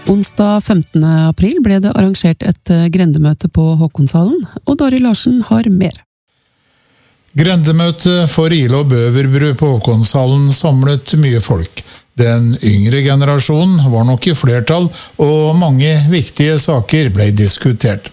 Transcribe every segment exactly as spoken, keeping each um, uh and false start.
Onsdag femtende april ble det arrangert et grendemøte på Håkonshallen, og Dari Larsen har mer. Grendemøte for Ilo og Bøverbru på Håkonshallen samlet mye folk. Den yngre generasjonen var nok i flertall, og mange viktige saker ble diskutert.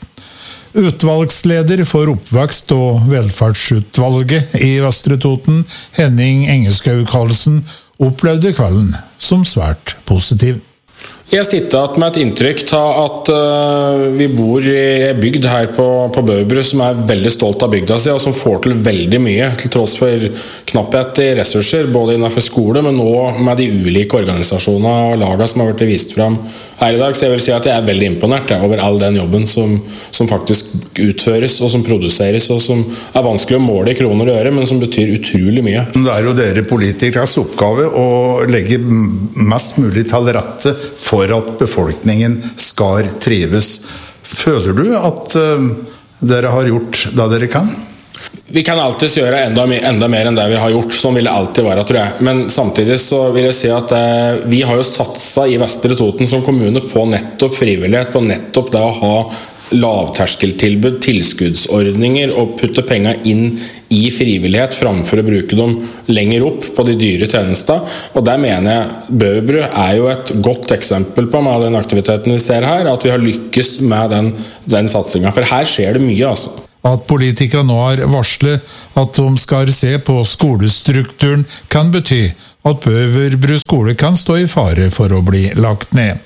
Utvalgsleder for oppvekst- og velferdsutvalget i Vestre Toten, Henning Engeskau Karlsen, opplevde kvelden som svært positiv. Jeg sitter med et inntrykk av at uh, vi bor i en bygd her på, på Bøverbru som er veldig stolt av bygda si, og som får til veldig mye, til tross for knapphet i ressurser, både innenfor skole, men også med de ulike organisasjonene og lagene som har vært vist frem her i dag. Så jeg vil si at jeg er veldig imponert ja, over all den jobben som, som faktisk utføres og som produseres, og som er vanskelig å måle i kroner og øre, men som betyr utrolig mye. Det er jo dere politikeres oppgave å legge mest mulig til rette for for at befolkningen skal trives. Føler du at uh, dere har gjort det dere kan? Vi kan alltid gjøre enda, enda mer enn det vi har gjort. Sånn vil det alltid være, tror jeg. Men samtidig så vil jeg si at eh, vi har jo satset i Vestre Toten som kommune på nettopp frivillighet, på nettopp det å ha lavterskeltilbud, tilskuddsordninger og putte penger inn i frivillighet framfor å bruke dem lenger opp på de dyre tjenester. Og der mener jeg Bøverbru er jo et godt eksempel på med den aktiviteten vi ser her, at vi har lykkes med den, den satsingen. For her skjer det mye, altså. At politikere nå har varslet at de skal se på skolestrukturen kan bety at Bøverbru skole kan stå i fare for å bli lagt ned.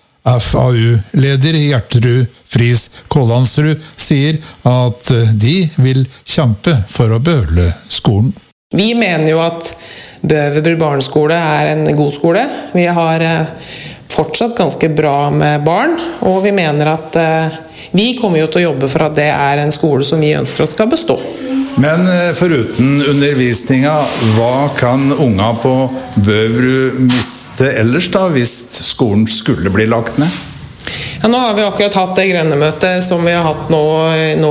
F A U-leder Gjertrud Friis Kålandsrud sier at de vil kjempe for å beholde skolen. Vi mener jo at Bøverbru barneskole er en god skole. Vi har fortsatt ganske bra med barn, og vi mener at vi kommer jo til å jobbe for at det er en skole som vi ønsker at skal bestå. Men foruten undervisninga, hva kan unga på Bøverbru miste ellers da, hvis skolen skulle bli lagt ned? Ja, nå har vi akkurat hatt det grendemøtet som vi har hatt nå, nå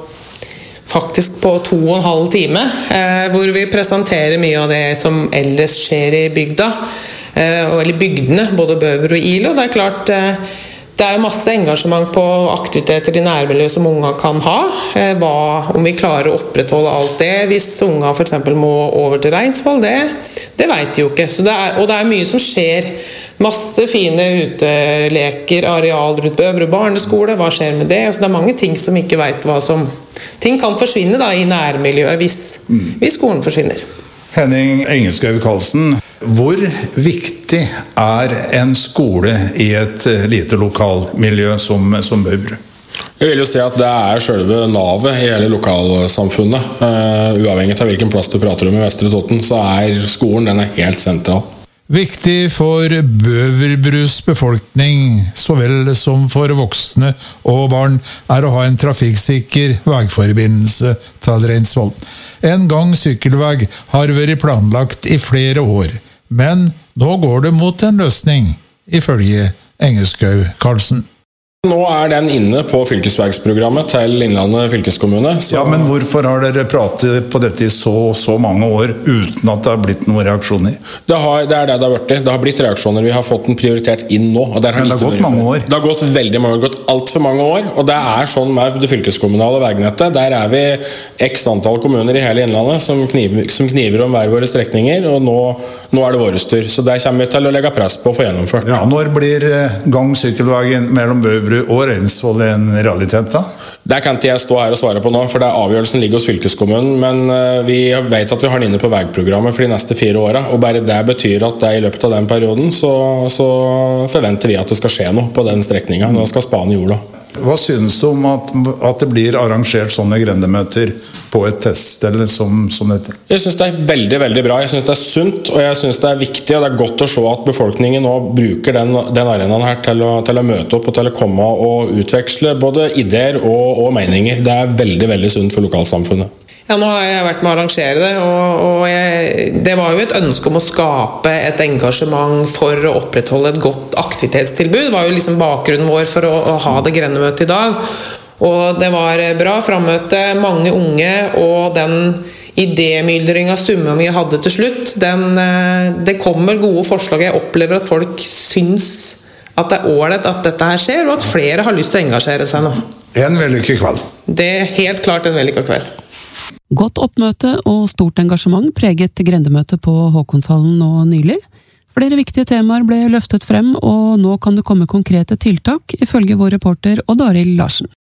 faktisk på to og en halv time, eh, hvor vi presenterer mye av det som ellers skjer i bygda, eh, eller bygdene, både Bøverbru og Ilo. Det er klart... Eh, Det er jo masse engasjement på aktiviteter i nærmiljøet som unga kan ha. Hva, om vi klarer å opprettholde alt det, hvis unga for eksempel må over til Reinsvoll, det, det vet de jo ikke. Så det er, og det er mye som skjer. Masse fine uteleker, areal rundt Bøverbru barneskole, hva skjer med det? Så det er mange ting som ikke vet hva som... Ting kan forsvinne da i nærmiljøet hvis, mm. hvis skolen forsvinner. Henning Engeskau Karlsen, hvor viktig er en skole i et lite lokalmiljø som, som Bøverbru? Jeg vil jo si at det er selve navet i hele lokalsamfunnet. Uh, uavhengig av hvilken plass du prater om i Vestre Toten, så er skolen den er helt sentral. Viktig for Bøverbrus befolkning, så vel som for voksne og barn, er å ha en trafikksikker veiforbindelse til Reinsvoll. En gang sykkelvei har vært planlagt i flere år, men nå går det mot en løsning, ifølge Engeskau Karlsen. Nå er den inne på fylkesvegsprogrammet til Innlandet fylkeskommune. Så... Ja, men hvorfor har dere pratet på dette i så, så mange år uten at det har blitt noen reaksjoner? Det, har, det er det det har vært i. Det har blitt reaksjoner. Vi har fått den prioritert inn nå. Og der har men det har gått mange år. Det har gått veldig mange, gått alt for mange år. Og det er sånn med det fylkeskommunale vegnettet. Der er vi x antall kommuner i hele Innlandet som kniver, som kniver om hver våre strekninger, og nå, nå er det våre styr. Så der kommer vi til å legge press på å få gjennomført. Ja, når blir gang sykkelveien mellom Bøverbru og Reinsvoll en realitet da? Det kan ikke jeg stå her og svare på nå, for det er avgjørelsen ligger hos fylkeskommunen, men vi vet at vi har den inne på veiprogrammet for de neste fire årene, og bare det betyr at det er i løpet av den perioden, så, så forventer vi at det skal skje noe på den strekningen, når det skal spane jorda. Hva synes du om at, at det blir arrangert sånne grendemøter på et teststed som, som dette? Jeg synes det er veldig, veldig bra. Jeg synes det er sunt, og jeg synes det er viktig, og det er godt å se at befolkningen nå bruker den, den arenaen her til å, til å møte opp og til å komme og utveksle både ideer og, og meninger. Det er veldig, veldig sunt for lokalsamfunnet. Ja, nå har jeg vært med å arrangere det, og, og jeg, det var jo et ønske om å skape et engasjement for å opprettholde et godt aktivitetstilbud. Det var jo liksom bakgrunnen vår for å, å ha det grendemøtet i dag. Og det var bra frammøte, mange unge, og den idémyldring av summen vi hadde til slutt, den, det kommer gode forslag. Jeg opplever at folk syns at det er ålreit at dette her skjer, og at flere har lyst til å engasjere seg nå. En vellykket kveld. Det er helt klart en vellykket kveld. Godt oppmøte og stort engasjement preget grendemøtet på Håkonshallen nå nylig. Flere viktige temaer ble løftet frem, og nå kan det komme konkrete tiltak, ifølge vår reporter Odd Arild Larsen.